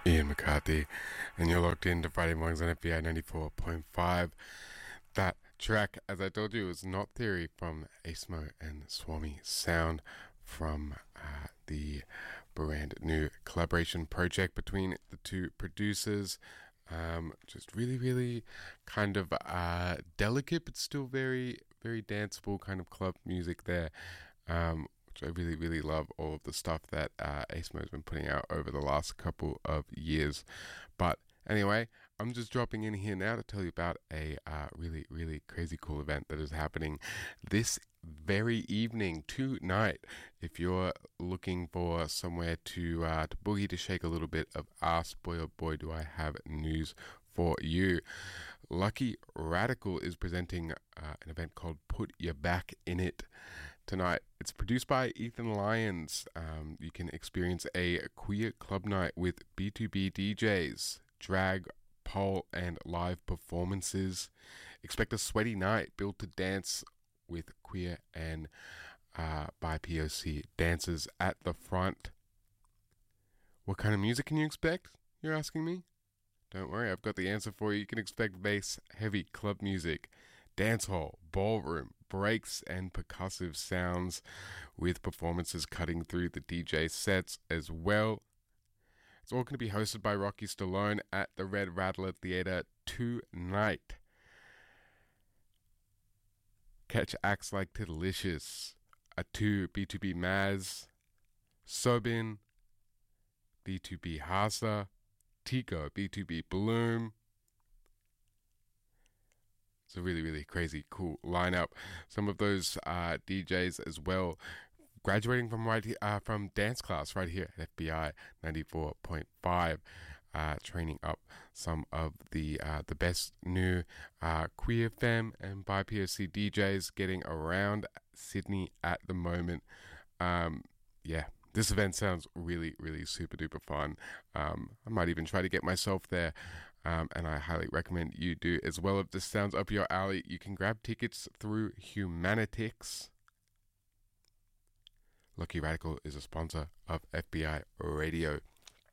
Ian McCarthy, and you're locked in to Friday mornings on FBI 94.5. That track, as I told you, was Not Theory from Asmo and Swami Sound from the brand new collaboration project between the two producers. Just really, really kind of delicate, but still very, very danceable kind of club music there. Which I really, really love all of the stuff that Asmo has been putting out over the last couple of years. But anyway, I'm just dropping in here now to tell you about a really, really crazy cool event that is happening this very evening, tonight. If you're looking for somewhere to boogie, to shake a little bit of ass, boy oh boy do I have news for you. Lucky Radical is presenting an event called Put Your Back in It tonight. It's produced by Ethan Lyons. You can experience a queer club night with B2B DJs, drag, pole, and live performances. Expect a sweaty night built to dance with queer and BIPOC dancers at the front. What kind of music can you expect? You're asking me? Don't worry, I've got the answer for you. You can expect bass-heavy club music, dancehall, ballroom, breaks, and percussive sounds, with performances cutting through the DJ sets as well. It's all going to be hosted by Rocky Stallone at the Red Rattler Theatre tonight. Catch acts like Tiddlicious, Atu, B2B Maz, Sobin, B2B Hasa, Tico, B2B Bloom. It's a really, really crazy, cool lineup. Some of those DJs as well, graduating from from dance class right here at FBI 94.5, training up some of the best new queer femme and BIPOC DJs getting around Sydney at the moment. This event sounds really, really super duper fun. I might even try to get myself there, and I highly recommend you do as well. If this sounds up your alley, you can grab tickets through Humanitix. Lucky Radical is a sponsor of FBI Radio.